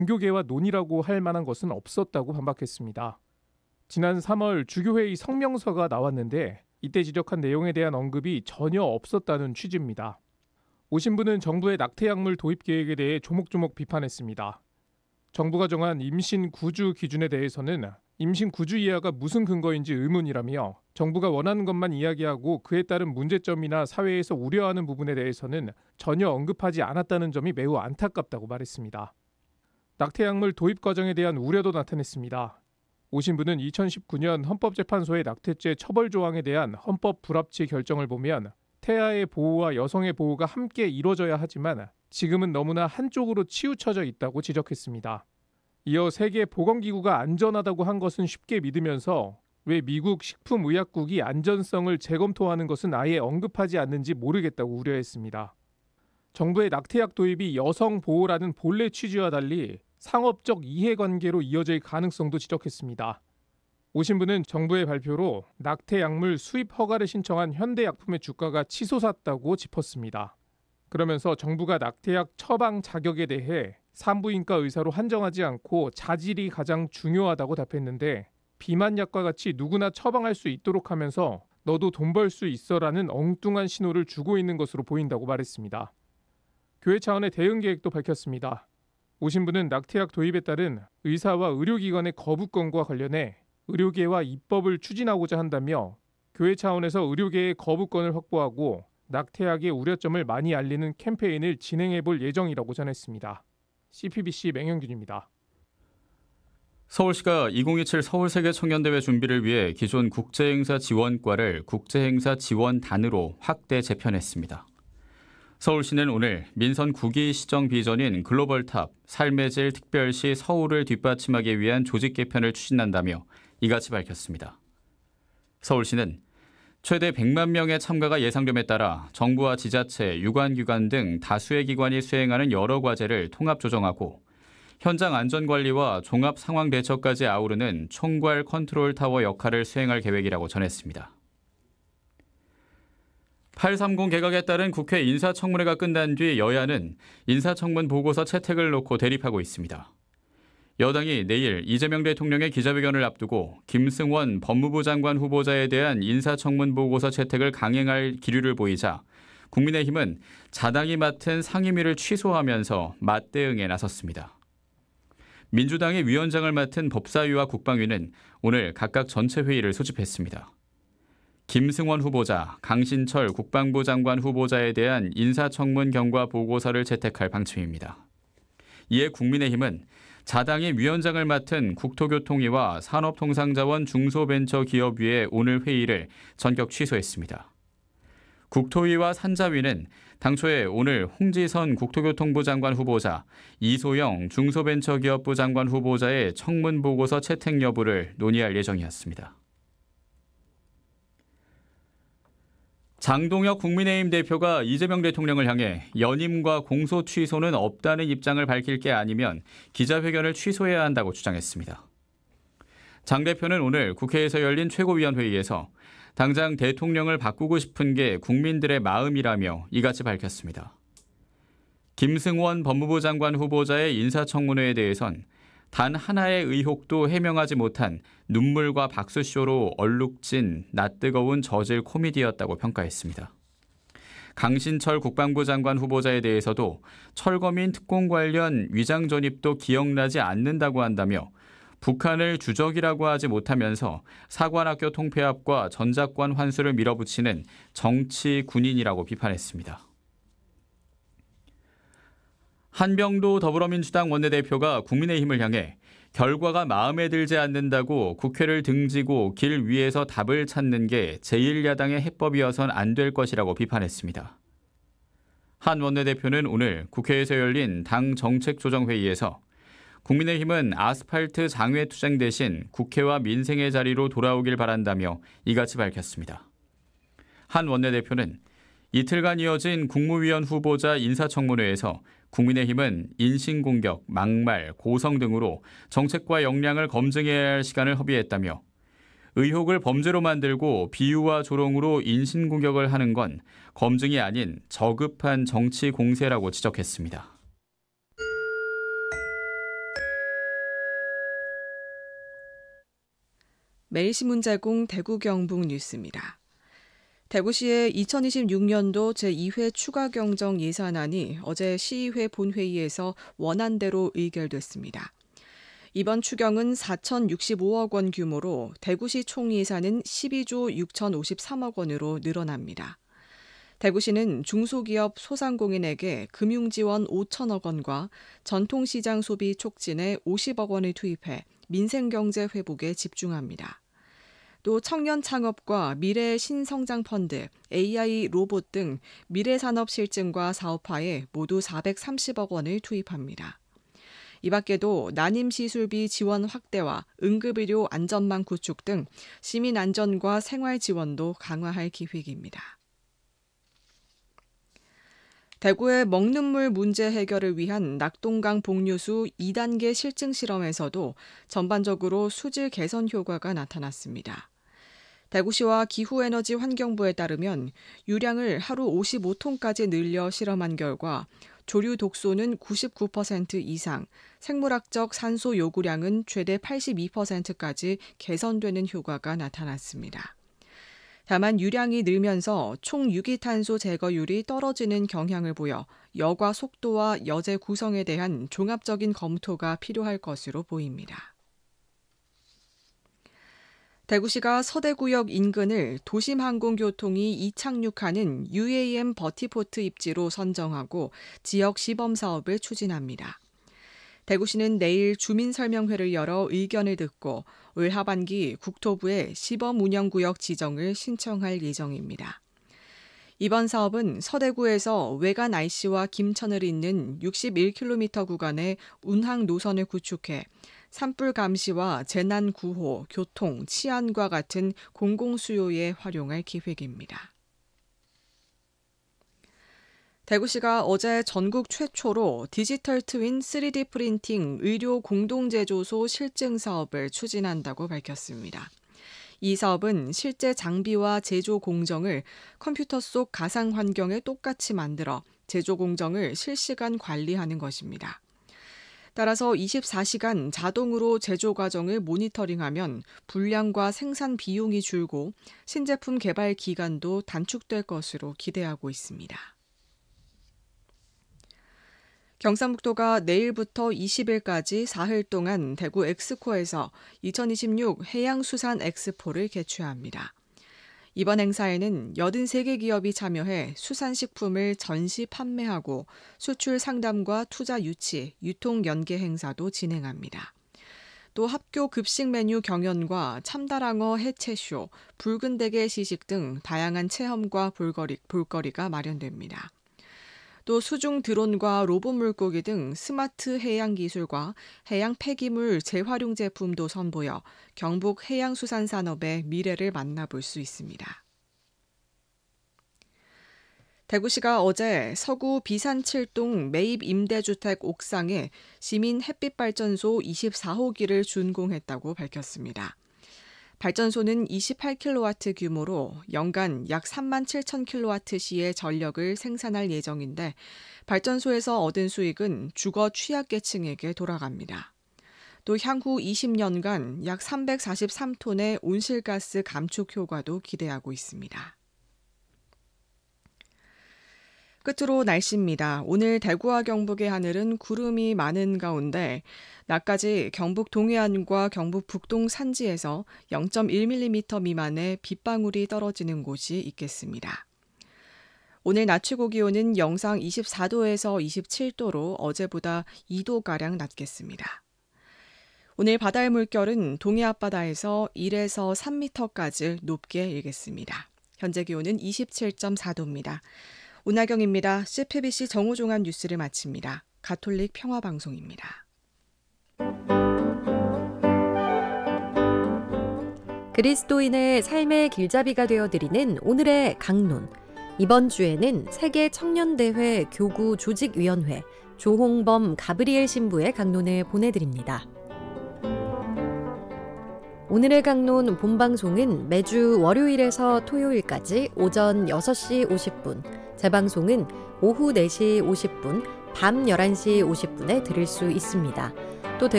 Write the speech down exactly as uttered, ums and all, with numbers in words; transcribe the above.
종교계와 논의라고 할 만한 것은 없었다고 반박했습니다. 지난 삼월 주교회의 성명서가 나왔는데 이때 지적한 내용에 대한 언급이 전혀 없었다는 취지입니다. 오신부는 정부의 낙태약물 도입 계획에 대해 조목조목 비판했습니다. 정부가 정한 임신 구주 기준에 대해서는 임신 구주 이하가 무슨 근거인지 의문이라며 정부가 원하는 것만 이야기하고 그에 따른 문제점이나 사회에서 우려하는 부분에 대해서는 전혀 언급하지 않았다는 점이 매우 안타깝다고 말했습니다. 낙태약물 도입 과정에 대한 우려도 나타냈습니다. 오신부는 이천십구 년 헌법재판소의 낙태죄 처벌 조항에 대한 헌법 불합치 결정을 보면 태아의 보호와 여성의 보호가 함께 이루어져야 하지만 지금은 너무나 한쪽으로 치우쳐져 있다고 지적했습니다. 이어 세계보건기구가 안전하다고 한 것은 쉽게 믿으면서 왜 미국 식품의약국이 안전성을 재검토하는 것은 아예 언급하지 않는지 모르겠다고 우려했습니다. 정부의 낙태약 도입이 여성 보호라는 본래 취지와 달리 상업적 이해관계로 이어질 가능성도 지적했습니다. 오신부는 정부의 발표로 낙태약물 수입 허가를 신청한 현대약품의 주가가 치솟았다고 짚었습니다. 그러면서 정부가 낙태약 처방 자격에 대해 산부인과 의사로 한정하지 않고 자질이 가장 중요하다고 답했는데 비만약과 같이 누구나 처방할 수 있도록 하면서 너도 돈 벌 수 있어라는 엉뚱한 신호를 주고 있는 것으로 보인다고 말했습니다. 교회 차원의 대응 계획도 밝혔습니다. 오신부는 낙태약 도입에 따른 의사와 의료기관의 거부권과 관련해 의료계와 입법을 추진하고자 한다며 교회 차원에서 의료계의 거부권을 확보하고 낙태약의 우려점을 많이 알리는 캠페인을 진행해 볼 예정이라고 전했습니다. 씨피비씨 맹영균입니다. 서울시가 이천이십칠 서울세계청년대회 준비를 위해 기존 국제행사 지원과를 국제행사 지원단으로 확대 재편했습니다. 서울시는 오늘 민선 구 기 시정 비전인 글로벌탑 삶의 질 특별시 서울을 뒷받침하기 위한 조직 개편을 추진한다며 이같이 밝혔습니다. 서울시는 최대 백만 명의 참가가 예상됨에 따라 정부와 지자체, 유관기관 등 다수의 기관이 수행하는 여러 과제를 통합 조정하고 현장 안전관리와 종합상황대처까지 아우르는 총괄 컨트롤 타워 역할을 수행할 계획이라고 전했습니다. 팔삼공 개각에 따른 국회 인사청문회가 끝난 뒤 여야는 인사청문 보고서 채택을 놓고 대립하고 있습니다. 여당이 내일 이재명 대통령의 기자회견을 앞두고 김승원 법무부 장관 후보자에 대한 인사청문 보고서 채택을 강행할 기류를 보이자 국민의힘은 자당이 맡은 상임위를 취소하면서 맞대응에 나섰습니다. 민주당의 위원장을 맡은 법사위와 국방위는 오늘 각각 전체 회의를 소집했습니다. 김승원 후보자, 강신철 국방부 장관 후보자에 대한 인사청문 경과 보고서를 채택할 방침입니다. 이에 국민의힘은 자당이 위원장을 맡은 국토교통위와 산업통상자원 중소벤처기업위의 오늘 회의를 전격 취소했습니다. 국토위와 산자위는 당초에 오늘 홍지선 국토교통부 장관 후보자, 이소영 중소벤처기업부 장관 후보자의 청문 보고서 채택 여부를 논의할 예정이었습니다. 장동혁 국민의힘 대표가 이재명 대통령을 향해 연임과 공소 취소는 없다는 입장을 밝힐 게 아니면 기자회견을 취소해야 한다고 주장했습니다. 장 대표는 오늘 국회에서 열린 최고위원회의에서 당장 대통령을 바꾸고 싶은 게 국민들의 마음이라며 이같이 밝혔습니다. 김승원 법무부 장관 후보자의 인사청문회에 대해선 단 하나의 의혹도 해명하지 못한 눈물과 박수쇼로 얼룩진 낯뜨거운 저질 코미디였다고 평가했습니다. 강신철 국방부 장관 후보자에 대해서도 철거민 특공 관련 위장 전입도 기억나지 않는다고 한다며 북한을 주적이라고 하지 못하면서 사관학교 통폐합과 전작권 환수를 밀어붙이는 정치 군인이라고 비판했습니다. 한병도 더불어민주당 원내대표가 국민의힘을 향해 결과가 마음에 들지 않는다고 국회를 등지고 길 위에서 답을 찾는 게 제일 야당의 해법이어선 안 될 것이라고 비판했습니다. 한 원내대표는 오늘 국회에서 열린 당 정책조정회의에서 국민의힘은 아스팔트 장외 투쟁 대신 국회와 민생의 자리로 돌아오길 바란다며 이같이 밝혔습니다. 한 원내대표는 이틀간 이어진 국무위원 후보자 인사청문회에서 국민의힘은 인신공격, 막말, 고성 등으로 정책과 역량을 검증해야 할 시간을 허비했다며 의혹을 범죄로 만들고 비유와 조롱으로 인신공격을 하는 건 검증이 아닌 저급한 정치 공세라고 지적했습니다. 매일신문 제공 대구 경북 뉴스입니다. 대구시의 이천이십육 년도 제이 회 추가 경정 예산안이 어제 시의회 본회의에서 원안대로 의결됐습니다. 이번 추경은 사천육십오억 원 규모로 대구시 총 예산은 십이조 육천오십삼억 원으로 늘어납니다. 대구시는 중소기업 소상공인에게 금융지원 오천억 원과 전통시장 소비 촉진에 오십억 원을 투입해 민생경제 회복에 집중합니다. 또 청년 창업과 미래 신성장 펀드, 에이아이 로봇 등 미래산업 실증과 사업화에 모두 사백삼십억 원을 투입합니다. 이 밖에도 난임시술비 지원 확대와 응급의료 안전망 구축 등 시민 안전과 생활 지원도 강화할 계획입니다. 대구의 먹는 물 문제 해결을 위한 낙동강 복류수 이 단계 실증 실험에서도 전반적으로 수질 개선 효과가 나타났습니다. 대구시와 기후에너지환경부에 따르면 유량을 하루 오십오 톤까지 늘려 실험한 결과 조류 독소는 구십구 퍼센트 이상, 생물학적 산소 요구량은 최대 팔십이 퍼센트까지 개선되는 효과가 나타났습니다. 다만 유량이 늘면서 총 유기탄소 제거율이 떨어지는 경향을 보여 여과 속도와 여제 구성에 대한 종합적인 검토가 필요할 것으로 보입니다. 대구시가 서대구역 인근을 도심항공교통이 이착륙하는 유에이엠 버티포트 입지로 선정하고 지역 시범 사업을 추진합니다. 대구시는 내일 주민설명회를 열어 의견을 듣고 올 하반기 국토부에 시범 운영구역 지정을 신청할 예정입니다. 이번 사업은 서대구에서 외관 아이씨와 김천을 잇는 육십일 킬로미터 구간의 운항 노선을 구축해 산불 감시와 재난 구호, 교통, 치안과 같은 공공수요에 활용할 계획입니다. 대구시가 어제 전국 최초로 디지털 트윈 쓰리디 프린팅 의료 공동제조소 실증 사업을 추진한다고 밝혔습니다. 이 사업은 실제 장비와 제조 공정을 컴퓨터 속 가상 환경에 똑같이 만들어 제조 공정을 실시간 관리하는 것입니다. 따라서 이십사 시간 자동으로 제조 과정을 모니터링하면 분량과 생산 비용이 줄고 신제품 개발 기간도 단축될 것으로 기대하고 있습니다. 경상북도가 내일부터 이십 일까지 사흘 동안 대구 엑스코에서 이천이십육 해양수산 엑스포를 개최합니다. 이번 행사에는 팔십삼 개 기업이 참여해 수산식품을 전시 판매하고 수출 상담과 투자 유치, 유통 연계 행사도 진행합니다. 또 학교 급식 메뉴 경연과 참다랑어 해체쇼, 붉은 대게 시식 등 다양한 체험과 볼거리, 볼거리가 마련됩니다. 또 수중 드론과 로봇 물고기 등 스마트 해양 기술과 해양 폐기물 재활용 제품도 선보여 경북 해양수산 산업의 미래를 만나볼 수 있습니다. 대구시가 어제 서구 비산 칠 동 매입 임대주택 옥상에 시민 햇빛발전소 이십사 호기를 준공했다고 밝혔습니다. 발전소는 이십팔 킬로와트 규모로 연간 약 삼만 칠천 킬로와트시의 전력을 생산할 예정인데 발전소에서 얻은 수익은 주거 취약계층에게 돌아갑니다. 또 향후 이십 년간 약 삼백사십삼 톤의 온실가스 감축 효과도 기대하고 있습니다. 끝으로 날씨입니다. 오늘 대구와 경북의 하늘은 구름이 많은 가운데 낮까지 경북 동해안과 경북 북동 산지에서 영 점 일 밀리미터 미만의 빗방울이 떨어지는 곳이 있겠습니다. 오늘 낮 최고 기온은 영상 이십사 도에서 이십칠 도로 어제보다 이 도가량 낮겠습니다. 오늘 바다의 물결은 동해 앞바다에서 일에서 삼 미터까지 높게 일겠습니다. 현재 기온은 이십칠 점 사 도입니다. 운하경입니다. 씨피비씨 정오종합 뉴스를 마칩니다. 가톨릭 평화방송입니다. 그리스도인의 삶의 길잡이가 되어드리는 오늘의 강론. 이번 주에는 세계 청년대회 교구 조직위원회 조홍범 가브리엘 신부의 강론을 보내드립니다. 오늘의 강론 본방송은 매주 월요일에서 토요일까지 오전 여섯 시 오십 분, 재방송은 오후 네 시 오십 분, 밤 열한 시 오십 분에 들을 수 있습니다.